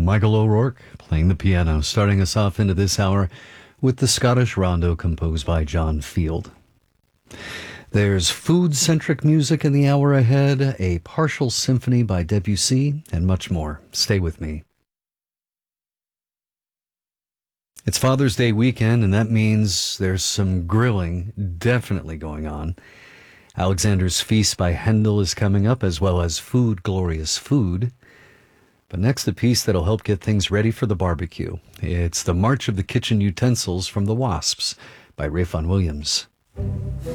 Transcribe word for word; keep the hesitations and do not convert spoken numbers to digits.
Michael O'Rourke playing the piano, starting us off into this hour with the Scottish Rondo composed by John Field. There's food-centric music in the hour ahead, a partial symphony by Debussy, and much more. Stay with me. It's Father's Day weekend, and that means there's some grilling definitely going on. Alexander's Feast by Handel is coming up, as well as Food, Glorious Food. But next, a piece that'll help get things ready for the barbecue. It's the March of the Kitchen Utensils from the Wasps by Ralph Vaughan Williams.